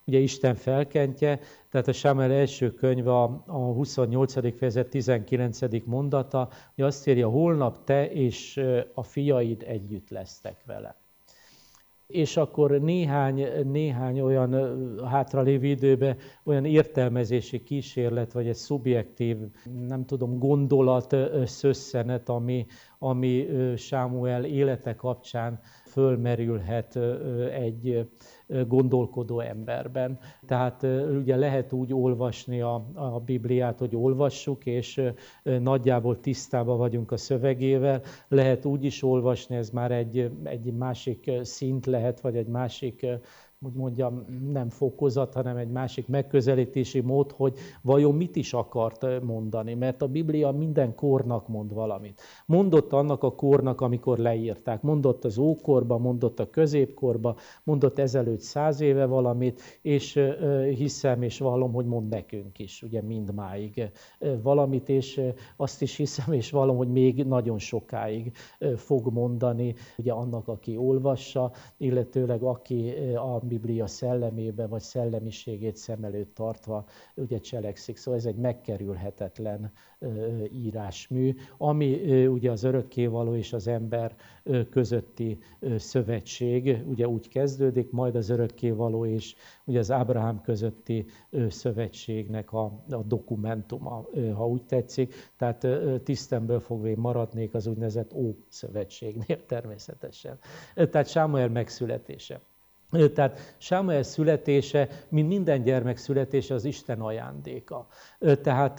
ugye Isten felkentje, tehát a Sámuel első könyv a 28. fejezet 19. mondata, hogy azt írja, holnap te és a fiaid együtt lesztek vele. És akkor néhány olyan hátralévő időben olyan értelmezési kísérlet, vagy egy szubjektív, nem tudom, gondolat, szösszenet, ami Sámuel élete kapcsán fölmerülhet egy gondolkodó emberben. Tehát ugye lehet úgy olvasni a Bibliát, hogy olvassuk, és nagyjából tisztában vagyunk a szövegével. Lehet úgy is olvasni, ez már egy másik szint lehet, vagy egy másik, úgy mondjam, nem fokozat, hanem egy másik megközelítési mód, hogy vajon mit is akart mondani. Mert a Biblia minden kornak mond valamit. Mondott annak a kornak, amikor leírták. Mondott az ókorba, mondott a középkorba, mondott ezelőtt 100 éve valamit, és hiszem és vallom, hogy mond nekünk is, ugye mindmáig valamit, és azt is hiszem és vallom, hogy még nagyon sokáig fog mondani, ugye annak, aki olvassa, illetőleg aki a Biblia szellemébe vagy szellemiségét szem előtt tartva ugye cselekszik. Szóval ez egy megkerülhetetlen írásmű, ami ugye az örökkévaló és az ember közötti szövetség, ugye úgy kezdődik, majd az örökkévaló és ugye az Ábrahám közötti szövetségnek a dokumentuma, ha úgy tetszik. Tehát tisztemből fogva maradnék az úgynevezett Ószövetségnél természetesen. Tehát Sámuel megszületése. Tehát Sámuel születése, mint minden gyermek születése, az Isten ajándéka. Tehát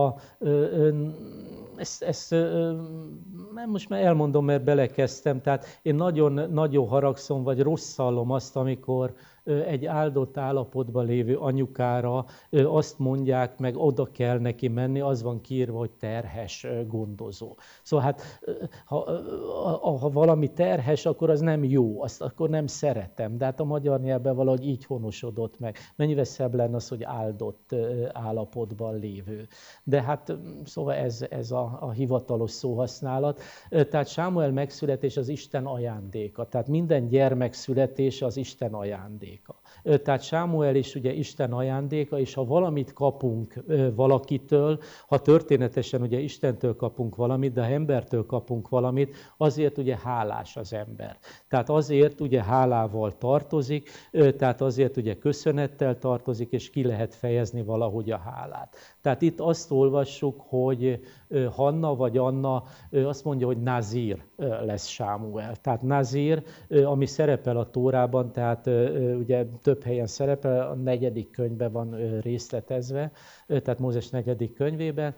ezt most már elmondom, mert belekezdtem, tehát én nagyon haragszom, vagy rosszallom azt, amikor egy áldott állapotban lévő anyukára azt mondják, meg oda kell neki menni, az van kiírva, hogy terhes gondozó. Szóval hát, ha valami terhes, akkor az nem jó, azt akkor nem szeretem, de hát a magyar nyelvben valahogy így honosodott meg. Mennyire szebb lenne az, hogy áldott állapotban lévő. De hát szóval ez a hivatalos szóhasználat. Tehát Sámuel megszületés az Isten ajándéka. Tehát minden gyermek születése az Isten ajándéka. Tehát Sámuel is ugye Isten ajándéka, és ha valamit kapunk valakitől, ha történetesen ugye Istentől kapunk valamit, de ha embertől kapunk valamit, azért ugye hálás az ember. Tehát azért ugye hálával tartozik, tehát azért ugye köszönettel tartozik, és ki lehet fejezni valahogy a hálát. Tehát itt azt olvassuk, hogy Hanna vagy Anna azt mondja, hogy Nazír lesz Sámuel. Tehát Nazír, ami szerepel a Tórában, tehát ugye több helyen szerepel, a 4. könyvben van részletezve, tehát Mózes 4. könyvében,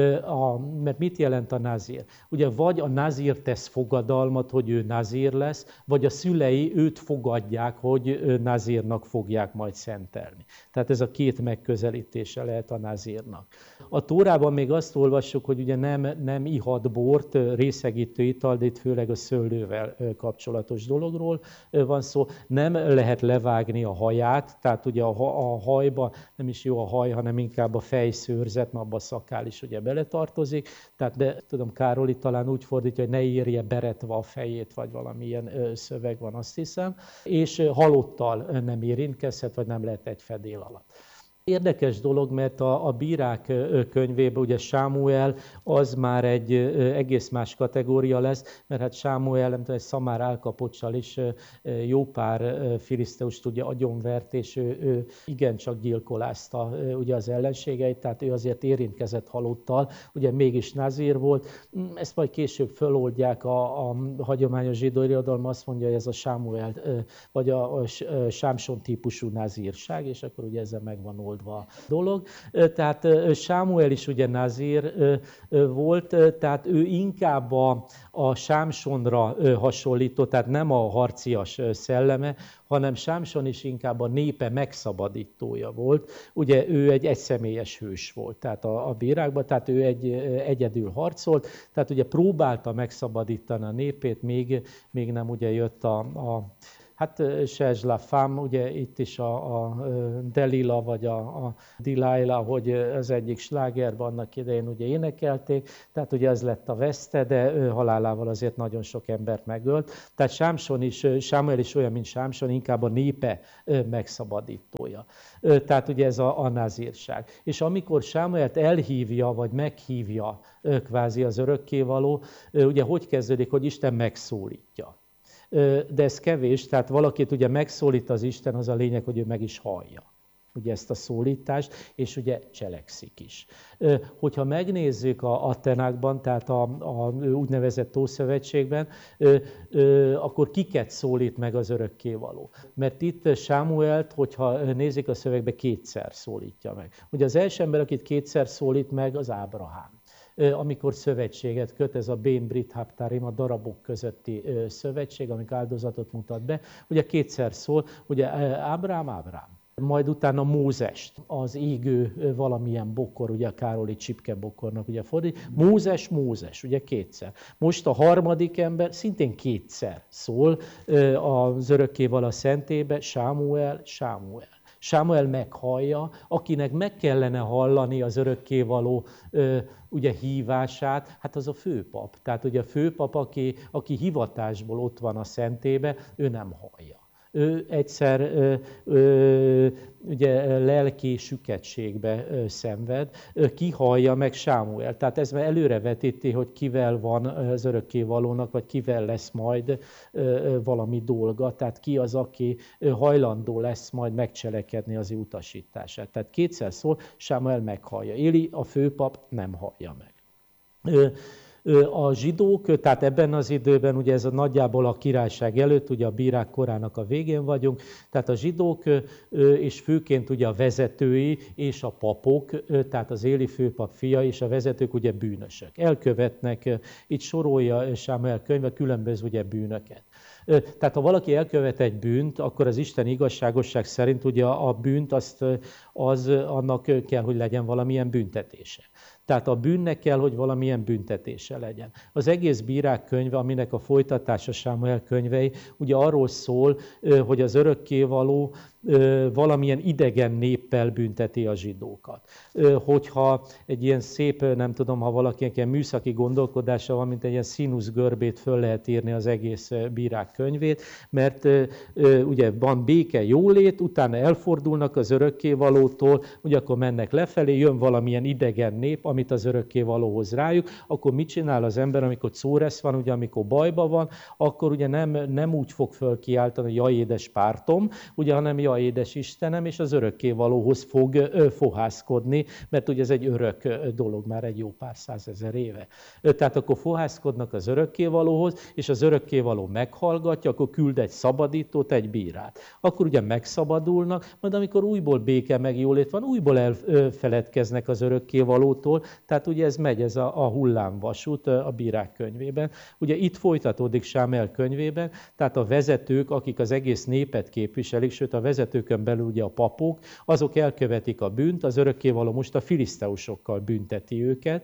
mert mit jelent a nazír? Ugye vagy a nazír tesz fogadalmat, hogy ő nazír lesz, vagy a szülei őt fogadják, hogy nazírnak fogják majd szentelni. Tehát ez a két megközelítése lehet a nazírnak. A Tórában még azt olvassuk, hogy ugye nem ihat bort, részegítő ital, de itt főleg a szőlővel kapcsolatos dologról van szó. Nem lehet levágni a haját, tehát ugye a hajba nem is jó a haj, hanem inkább a fejszőrzet, mert abban a szakál is ugye beletartozik. Tehát de tudom, Károli talán úgy fordítja, hogy ne érje beretve a fejét, vagy valamilyen szöveg van, azt hiszem. És halottal nem érintkezhet, vagy nem lehet egy fedél alatt. Érdekes dolog, mert a bírák könyvében ugye Sámuel az már egy egész más kategória lesz, mert hát Sámuel, nem tudom, egy szamár állkapocsal is jó pár filiszteust ugye agyonvert, és ő igencsak gyilkolázta ugye az ellenségeit, tehát ő azért érintkezett halottal, ugye mégis nazír volt. Ezt majd később föloldják a hagyományos zsidó irodalom, azt mondja, hogy ez a Sámuel, vagy a Sámson típusú nazírság, és akkor ugye ezzel megvan oldva a dolog. Tehát Sámuel is ugye nazír volt, tehát ő inkább a Sámsonra hasonlított, tehát nem a harcias szelleme, hanem Sámson is inkább a népe megszabadítója volt. Ugye ő egy egyszemélyes hős volt, tehát a bírákban, tehát ő egyedül harcolt, tehát ugye próbálta megszabadítani a népét, még nem ugye jött Hát Cherche la femme, ugye itt is a Delila vagy a Delilah, hogy az egyik slágerben annak idején ugye énekelték, tehát ugye ez lett a veszte, de ő halálával azért nagyon sok embert megölt. Tehát Sámuel is olyan, mint Sámson, inkább a népe megszabadítója. Tehát ugye ez a názírság. És amikor Sámuelt elhívja, vagy meghívja kvázi az örökkévaló, ugye hogy kezdődik, hogy Isten megszólítja. De ez kevés, tehát valakit ugye megszólít az Isten, az a lényeg, hogy ő meg is hallja ugye ezt a szólítást, és ugye cselekszik is. Hogyha megnézzük a Tenákban, tehát a úgynevezett Ószövetségben, akkor kiket szólít meg az örökkévaló? Mert itt Sámuelt, hogyha nézik a szövegbe, kétszer szólítja meg. Ugye az első ember, akit kétszer szólít meg, az Ábrahám. Amikor szövetséget köt, ez a Bén Brit Haptárim, a darabok közötti szövetség, amikor áldozatot mutat be, ugye kétszer szól, ugye Ábrám. Majd utána Mózest, az égő valamilyen bokor, ugye a Károli csipkebokornak ugye fordít, Mózes, ugye kétszer. Most a harmadik ember szintén kétszer szól az örökkévaló szentébe, Sámuel. Sámuel meghallja, akinek meg kellene hallani az örökkévaló ugye hívását, hát az a főpap. Tehát ugye a főpap, aki hivatásból ott van a szentébe, ő nem hallja. Ő egyszer ugye lelki süketségbe szenved, kihallja meg Sámuel. Tehát ez már előrevetíti, hogy kivel van az örökkévalónak, vagy kivel lesz majd valami dolga. Tehát ki az, aki hajlandó lesz majd megcselekedni az ő utasítását. Tehát kétszer szól, Sámuel meghallja. Éli, a főpap nem hallja meg. A zsidók, tehát ebben az időben, ugye ez a nagyjából a királyság előtt, ugye a bírák korának a végén vagyunk, tehát a zsidók és főként ugye a vezetői és a papok, tehát az Éli főpap fia és a vezetők ugye bűnösök. Elkövetnek, itt sorolja Sámuel könyve különböző ugye bűnöket. Tehát ha valaki elkövet egy bűnt, akkor az Isten igazságosság szerint ugye a bűnt annak kell, hogy legyen valamilyen büntetése. Tehát a bűnnek kell, hogy valamilyen büntetése legyen. Az egész bírák könyve, aminek a folytatása Sámuel könyvei, ugye arról szól, hogy az örökkévaló valamilyen idegen néppel bünteti a zsidókat. Hogyha egy ilyen szép, nem tudom, ha valakinek ilyen műszaki gondolkodása van, mint egy ilyen színuszgörbét föl lehet írni az egész bírák könyvét, mert ugye van béke, jólét, utána elfordulnak az örökkévalótól, ugye akkor mennek lefelé, jön valamilyen idegen nép, amit az örökkévalóhoz rájuk, akkor mit csinál az ember, amikor szóresz van, ugye amikor bajba van, akkor ugye nem úgy fog fölkiáltani, hogy jaj, édes pártom, ugye, hanem jaj, édes Istenem, és az örökkévalóhoz fog fohászkodni, mert ugye ez egy örök dolog már egy jó pár százezer éve. Tehát akkor fohászkodnak az örökkévalóhoz, és az örökkévaló meghallgatja, akkor küld egy szabadítót, egy bírát. Akkor ugye megszabadulnak, majd amikor újból béke meg jólét van, újból elfeledkeznek az örökkévalótól, tehát ugye ez megy, ez a hullámvasút a bírák könyvében. Ugye itt folytatódik Sámuel könyvében, tehát a vezetők, akik az egész népet képviselik, sőt a vezetőkön belül ugye a papok, azok elkövetik a bűnt, az örökkévaló most a filiszteusokkal bünteti őket.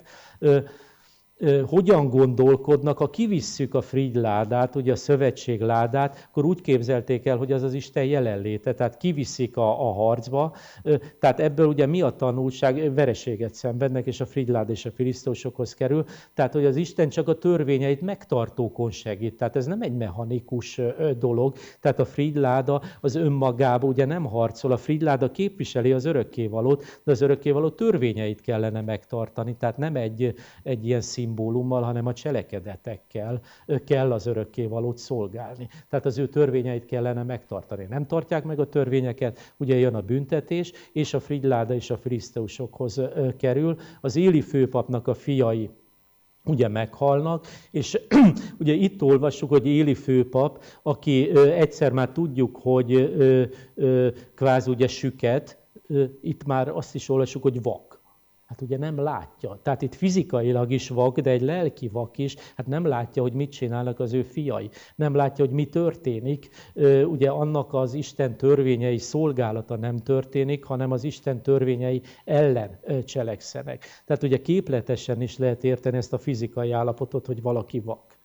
Hogyan gondolkodnak, ha kivisszük a frigyládát, ugye a szövetségládát, akkor úgy képzelték el, hogy az az Isten jelenléte, tehát kiviszik a harcba, tehát ebből ugye mi a tanulság, vereséget szenvednek, és a frigyláda és a filiszteusokhoz kerül, tehát hogy az Isten csak a törvényeit megtartókon segít, tehát ez nem egy mechanikus dolog, tehát a frigyláda az önmagában ugye nem harcol, a frigyláda képviseli az örökkévalót, de az örökkévaló törvényeit kellene megtartani, tehát nem egy ilyen szimbólummal, hanem a cselekedetekkel kell az örökkévalót szolgálni. Tehát az ő törvényeit kellene megtartani. Nem tartják meg a törvényeket, ugye jön a büntetés, és a frigyláda és a filiszteusokhoz kerül. Az Éli főpapnak a fiai ugye meghalnak, és ugye itt olvassuk, hogy Éli főpap, aki egyszer már tudjuk, hogy kvázi ugye süket, itt már azt is olvassuk, hogy vak. Hát ugye nem látja. Tehát itt fizikailag is vak, de egy lelki vak is, hát nem látja, hogy mit csinálnak az ő fiai. Nem látja, hogy mi történik. Ugye annak az Isten törvényei szolgálata nem történik, hanem az Isten törvényei ellen cselekszenek. Tehát ugye képletesen is lehet érteni ezt a fizikai állapotot, hogy valaki vak.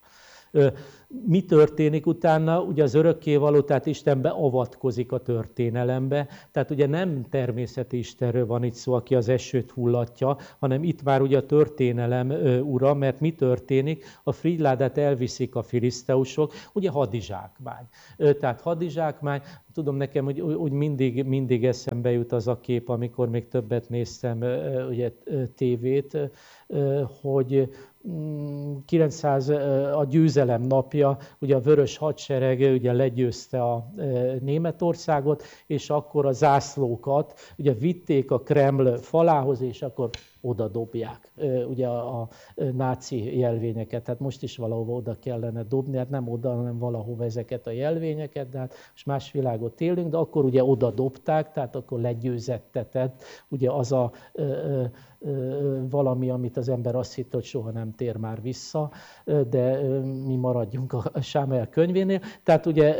Mi történik utána? Ugye az örökkévaló, tehát Isten beavatkozik a történelembe, tehát ugye nem természeti Istenről van itt szó, aki az esőt hullatja, hanem itt már ugye a történelem ura, mert mi történik? A frigyládát elviszik a filiszteusok, ugye hadizsákmány. Tehát hadizsákmány, tudom nekem, hogy mindig eszembe jut az a kép, amikor még többet néztem ugye, tévét, hogy 900 a győzelem napja, ugye a Vörös Hadsereg ugye legyőzte a Németországot, és akkor a zászlókat ugye vitték a Kreml falához, és akkor oda dobják ugye a náci jelvényeket. Tehát most is valahova oda kellene dobni, hát nem oda, hanem valahova ezeket a jelvényeket, de hát most más világot élünk, de akkor ugye oda dobták, tehát akkor legyőzettetett ugye az a valami, amit az ember azt hitt, hogy soha nem tér már vissza, de mi maradjunk a Sámuel könyvénél. Tehát ugye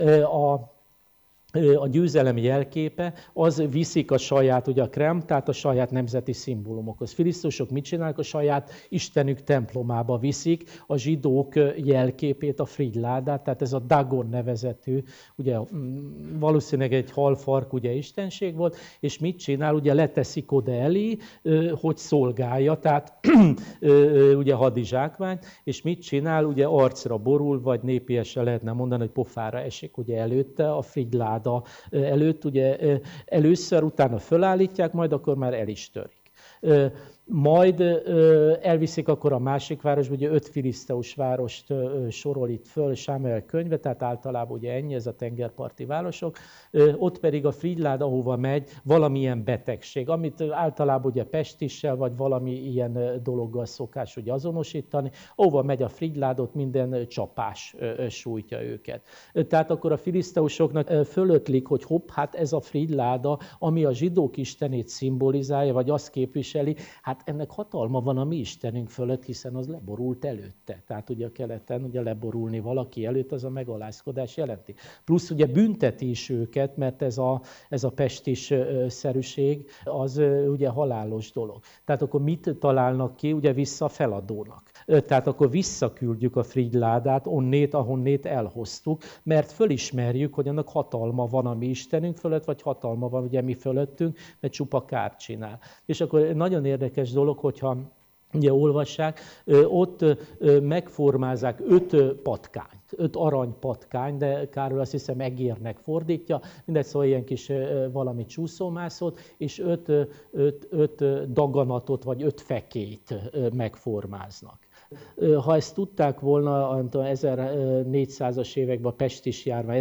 a győzelem jelképe, az viszik a saját, ugye a Kreml, tehát a saját nemzeti szimbólumokhoz. Filisztusok mit csinálnak? A saját istenük templomába viszik a zsidók jelképét, a frigyládát, tehát ez a Dagon nevezetű, ugye valószínűleg egy halfark ugye istenség volt, és mit csinál? Ugye leteszik oda elé, hogy szolgálja, tehát ugye hadizsákmány, és mit csinál? Ugye arcra borul, vagy népiesen lehetne mondani, hogy pofára esik ugye előtte a frigylád előtt, ugye először, utána fölállítják, majd akkor már el is törik. Majd elviszik akkor a másik városba, ugye 5 filiszteus várost sorol itt föl Sámuel könyve, tehát általában ugye ennyi, ez a tengerparti városok, ott pedig a frigylád, ahova megy, valamilyen betegség, amit általában ugye pestissel, vagy valami ilyen dologgal szokás ugye azonosítani, ahova megy a frigylád, ott minden csapás sújtja őket. Tehát akkor a filiszteusoknak fölötlik, hogy hopp, hát ez a frigyláda, ami a zsidók istenét szimbolizálja, vagy azt képviseli, hát ennek hatalma van a mi Istenünk fölött, hiszen az leborult előtte. Tehát ugye a keleten ugye leborulni valaki előtt, az a megalázkodás jelenti. Plusz ugye bünteti is őket, mert ez a pestis szerűség, az ugye halálos dolog. Tehát akkor mit találnak ki? Ugye vissza a feladónak. Tehát akkor visszaküldjük a frigyládát onnét, ahonnét elhoztuk, mert fölismerjük, hogy annak hatalma van a mi Istenünk fölött, vagy hatalma van ugye mi fölöttünk, mert csupa kárt csinál. És akkor nagyon érdekes dolog, hogyha ugye olvassák, ott megformázák 5 patkányt, 5 aranypatkány, de Károly azt hiszem egérnek fordítja, mindegy, szóval ilyen kis valami csúszómászót, és 5 daganatot, vagy 5 fekélyt megformáznak. Ha ezt tudták volna, a 1400-as években a pestis járvány,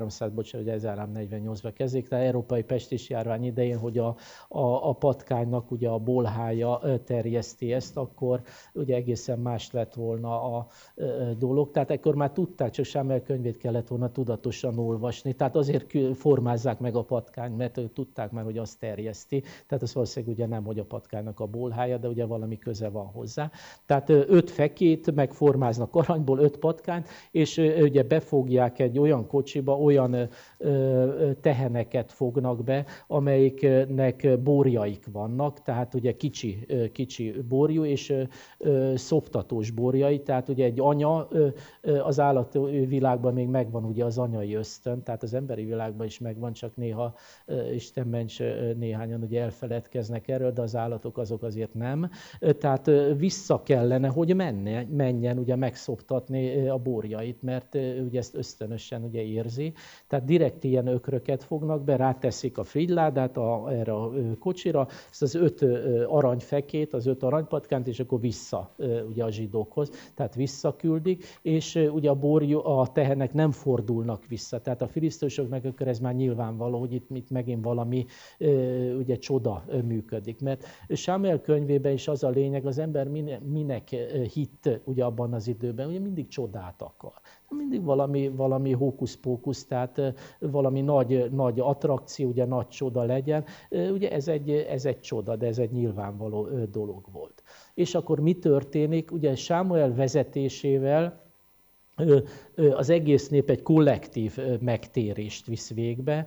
1348-ban kezdik, tehát európai pestis járvány idején, hogy a patkánynak ugye a bolhája terjeszti ezt, akkor ugye egészen más lett volna a dolog. Tehát ekkor már tudták, csak Sámuel könyvét kellett volna tudatosan olvasni. Tehát azért formázzák meg a patkányt, mert tudták már, hogy azt terjeszti. Tehát az valószínűleg ugye nem, hogy a patkánynak a bolhája, de ugye valami köze van hozzá. Tehát 5 fekét megformáznak aranyból, 5 patkányt, és ugye befogják egy olyan kocsiba, olyan teheneket fognak be, amelyiknek borjaik vannak, tehát ugye kicsi borjú, és szoptatós borjai, tehát ugye egy anya, az állatvilágban még megvan ugye az anyai ösztön, tehát az emberi világban is megvan, csak néha Isten ments, néhányan ugye elfeledkeznek erről, de az állatok azok azért nem. Tehát vissza kellene, hogy menjen ugye megszoptatni a borjait, mert ugye ezt ösztönösen ugye érzi. Tehát direkt ilyen ökröket fognak be, ráteszik a frigyládát erre a kocsira, ezt az 5 aranyfekét, az 5 aranypatkányt, és akkor vissza ugye a zsidókhoz, tehát visszaküldik, és ugye a tehenek nem fordulnak vissza. Tehát a filiszteusoknak akkor ez már nyilvánvaló, hogy itt megint valami ugye csoda működik. Mert Sámuel könyvében is az a lényeg, az ember minek hitt ugye abban az időben, ugye mindig csodát akar. Mindig valami hókusz-pókusz, tehát valami nagy attrakció, ugye nagy csoda legyen. Ugye ez egy csoda, de ez egy nyilvánvaló dolog volt. És akkor mi történik? Ugye Sámuel vezetésével az egész nép egy kollektív megtérést visz végbe.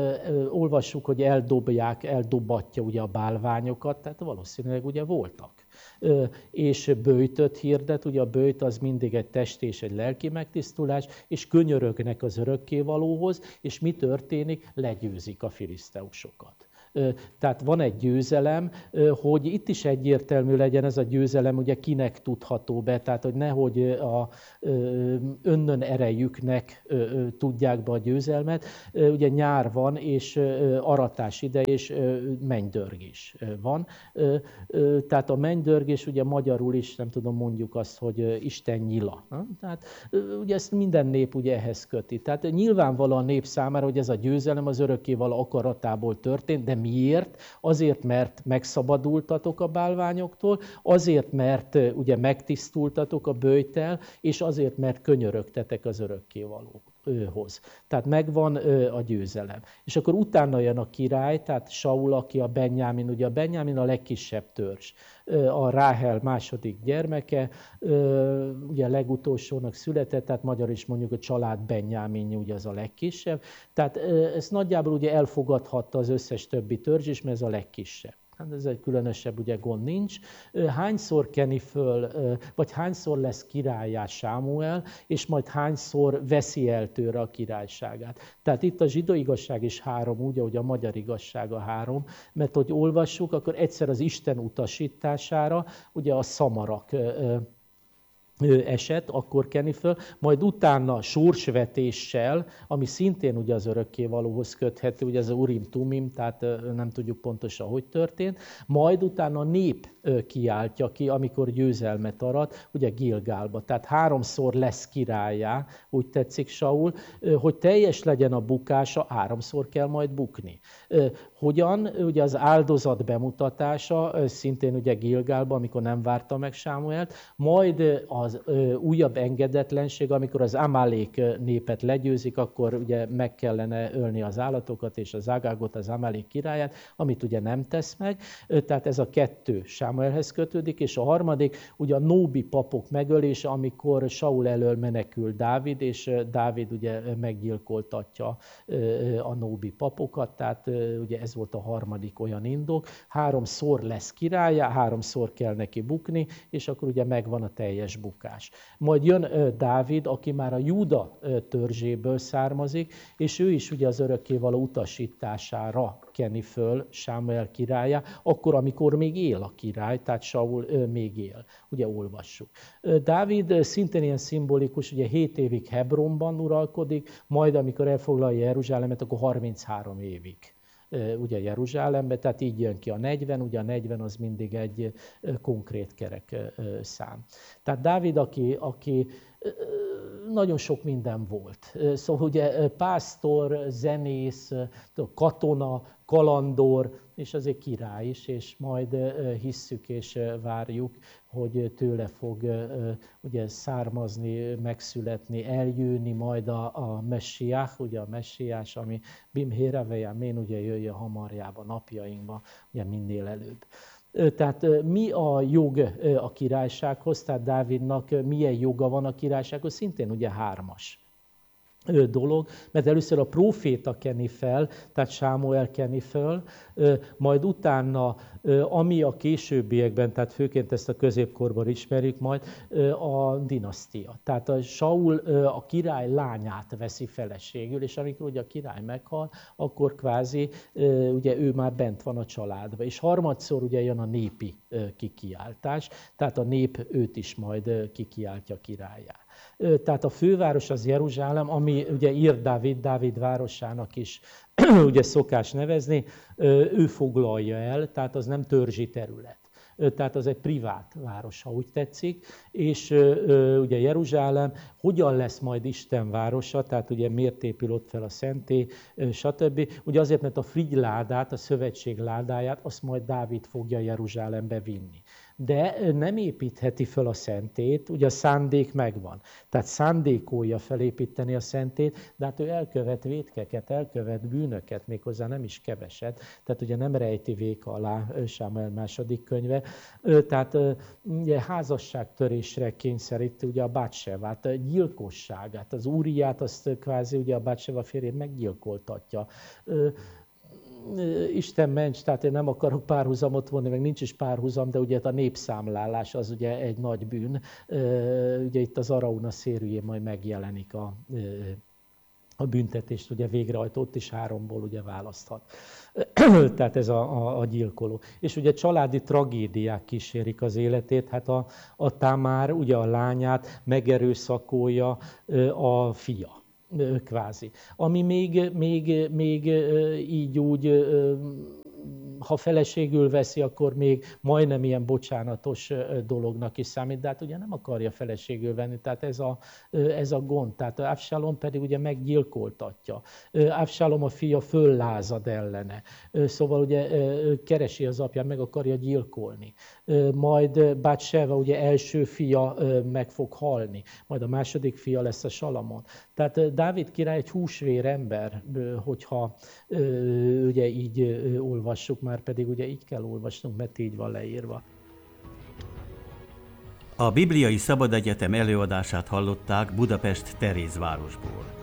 Olvassuk, hogy eldobatja ugye a bálványokat, tehát valószínűleg ugye voltak és böjtöt hirdet, ugye a böjt az mindig egy testi és egy lelki megtisztulás, és könyörögnek az örökkévalóhoz, és mi történik? Legyőzik a filiszteusokat. Tehát van egy győzelem, hogy itt is egyértelmű legyen ez a győzelem, ugye kinek tudható be, tehát hogy nehogy a önnön erejüknek tudják be a győzelmet. Ugye nyár van, és aratás ideje, és mennydörgés van. Tehát a mennydörgés ugye magyarul is, nem tudom, mondjuk azt, hogy Isten nyila. Tehát ugye ezt minden nép ugye ehhez köti. Tehát nyilvánvaló a nép számára, hogy ez a győzelem az örökkévaló akaratából történt, de miért? Azért, mert megszabadultatok a bálványoktól, azért, mert ugye megtisztultatok a böjttel, és azért, mert könyörögtetek az örökkévalóhoz. Tehát megvan a győzelem. És akkor utána jön a király, tehát Saul, aki a Benjámin, ugye a Benjámin a legkisebb törzs. A Ráhel második gyermeke, ugye legutolsónak született, tehát magyar is mondjuk a család Benjáminja, ugye az a legkisebb. Tehát ezt nagyjából ugye elfogadhatta az összes többi törzs is, mert ez a legkisebb. Hát ez egy különösebb ugye gond nincs. Hányszor keni föl, vagy hányszor lesz királlyá Sámuel, és majd hányszor veszi el tőle a királyságát. Tehát itt a zsidó igazság is 3, úgy, ahogy a magyar igazság a 3, mert hogy olvassuk, akkor egyszer az Isten utasítására, ugye a szamarak eset, akkor keni föl, majd utána sorsvetéssel, ami szintén ugye az örökkévalóhoz köthető, ugye ez a Urim-Tumim, tehát nem tudjuk pontosan, hogy történt, majd utána a nép kiáltja ki, amikor győzelmet arat, ugye Gilgálba. Tehát 3-szor lesz királlyá, úgy tetszik Saul, hogy teljes legyen a bukása, 3-szor kell majd bukni. Hogyan? Ugye az áldozat bemutatása, szintén ugye Gilgálba, amikor nem várta meg Sámuelt, majd az újabb engedetlenség, amikor az Amálék népet legyőzik, akkor ugye meg kellene ölni az állatokat és az Agágot, az Amálék királyát, amit ugye nem tesz meg. Tehát ez a 2 Sámuelhez kötődik, és a harmadik ugye a nóbi papok megölése, amikor Saul elől menekül Dávid, és Dávid ugye meggyilkoltatja a nóbi papokat, tehát ugye ez volt a harmadik olyan indok. 3-szor lesz királlyá, 3-szor kell neki bukni, és akkor ugye megvan a teljes bukás. Majd jön Dávid, aki már a Júda törzséből származik, és ő is ugye az örökkévaló utasítására keni föl Sámuel királlyá, akkor, amikor még él a király, tehát Saul még él. Ugye olvassuk. Dávid szintén ilyen szimbolikus, ugye 7 évig Hebronban uralkodik, majd amikor elfoglalja Jeruzsálemet, akkor 33 évig ugye Jeruzsálembe, tehát így jön ki a 40, ugye a 40 az mindig egy konkrét kerek szám. Tehát Dávid, aki nagyon sok minden volt. Szóval ugye pásztor, zenész, katona, kalandor, és azért király is, és majd hisszük és várjuk, hogy tőle fog ugye származni, megszületni, eljönni majd a Messiás, ugye a Messiás, ami bimhére vejamén, ugye jöjjön hamarjába, napjainkba, ugye minél előbb. Tehát mi a jog a királysághoz, tehát Dávidnak milyen joga van a királysághoz, szintén ugye 3-as dolog, mert először a próféta keni fel, tehát Sámuel keni föl, majd utána, ami a későbbiekben, tehát főként ezt a középkorban ismerjük majd, a dinasztia. Tehát a Saul a király lányát veszi feleségül, és amikor ugye a király meghal, akkor kvázi ugye ő már bent van a családban. És harmadszor ugye jön a népi kikiáltás, tehát a nép őt is majd kikiáltja királyá. Tehát a főváros az Jeruzsálem, ami ugye ír Dávid városának is ugye szokás nevezni, ő foglalja el, tehát az nem törzsi terület. Tehát az egy privát város, ha úgy tetszik, és ugye Jeruzsálem hogyan lesz majd Isten városa, tehát ugye miért épül ott fel a szentély, stb. Ugye azért, mert a frigyládát, a szövetség ládáját, azt majd Dávid fogja Jeruzsálembe vinni. De nem építheti fel a szentét, ugye a szándék megvan. Tehát szándékolja felépíteni a szentét, de hát ő elkövet vétkeket, elkövet bűnöket, méghozzá nem is keveset. Tehát ugye nem rejti véka alá Sámuel második könyve. Tehát ugye házasságtörésre kényszeríti ugye a Bátsevát, a gyilkosságát, az Úriát, azt kvázi ugye a Bátseva férjét meggyilkoltatja. Isten ments, tehát én nem akarok párhuzamot vonni, meg nincs is párhuzam, de ugye a népszámlálás az ugye egy nagy bűn. Ugye itt az Arauna szérűjén majd megjelenik a büntetést, ugye végrehajtott is 3-ból ugye választhat. Tehát ez a gyilkoló. És ugye családi tragédiák kísérik az életét, hát a Támár ugye a lányát megerőszakolja a fia. Kvázi. Ami még így úgy, ha feleségül veszi, akkor még majdnem ilyen bocsánatos dolognak is számít, de hát ugye nem akarja feleségül venni, tehát ez a gond. Tehát Absalom pedig ugye meggyilkoltatja. Absalom a fia föllázad ellene. Szóval ugye keresi az apját, meg akarja gyilkolni. Majd Bátseva ugye első fia meg fog halni, majd a második fia lesz a Salamon. Tehát Dávid király egy húsvér ember, hogyha ugye így olvassuk, már pedig ugye így kell olvasnunk, mert így van leírva. A Bibliai Szabadegyetem előadását hallották Budapest Terézvárosból.